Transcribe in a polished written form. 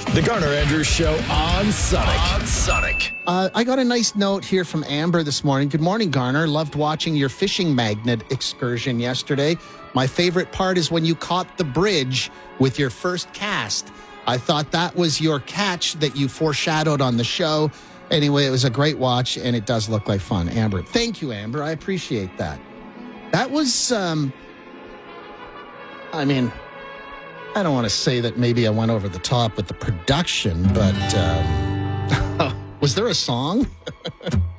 The Garner Andrews Show on Sonic. I got a nice note here from Amber this morning. Good morning, Garner. Loved watching your fishing magnet excursion yesterday. My favorite part is when you caught the bridge with your first cast. I thought that was your catch that you foreshadowed on the show. Anyway, it was a great watch, and it does look like fun. Amber, thank you, Amber. I appreciate that. That was, I don't want to say that maybe I went over the top with the production, but was there a song?